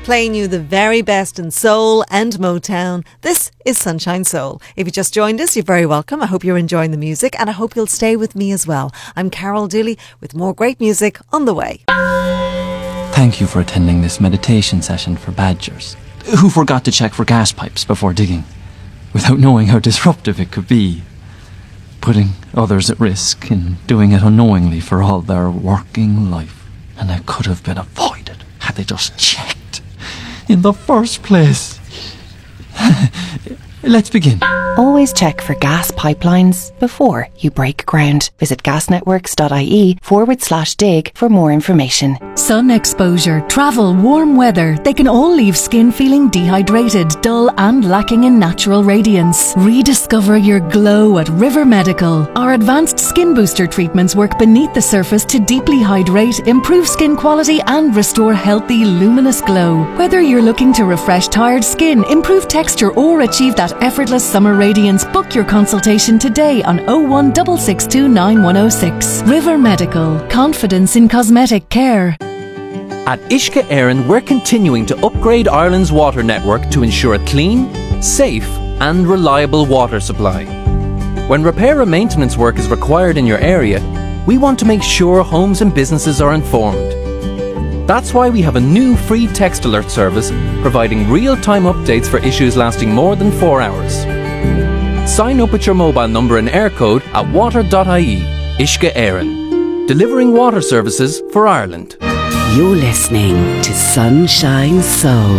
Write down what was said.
Playing you the very best in soul and Motown. This is Sunshine Soul. If you just joined us, you're very welcome. I hope you're enjoying the music and I hope you'll stay with me as well. I'm Carol Dooley with more great music on the way. Thank you for attending this meditation session for badgers who forgot to check for gas pipes before digging, without knowing how disruptive it could be, putting others at risk and doing it unknowingly for all their working life. And it could have been avoided had they just checked in the first place. Let's begin. Always check for gas pipelines before you break ground. Visit gasnetworks.ie/dig for more information. Sun exposure, travel, warm weather, they can all leave skin feeling dehydrated, dull and lacking in natural radiance. Rediscover your glow at River Medical. Our advanced skin booster treatments work beneath the surface to deeply hydrate, improve skin quality and restore healthy, luminous glow. Whether you're looking to refresh tired skin, improve texture or achieve that effortless summer radiance, book your consultation today on 01662 9106. River Medical. Confidence in cosmetic care. At Uisce Éireann, we're continuing to upgrade Ireland's water network to ensure a clean, safe and reliable water supply. When repair and maintenance work is required in your area, we want to make sure homes and businesses are informed. That's why we have a new free text alert service providing real-time updates for issues lasting more than 4 hours. Sign up with your mobile number and air code at water.ie. Uisce Éireann, delivering water services for Ireland. You're listening to Sunshine Soul.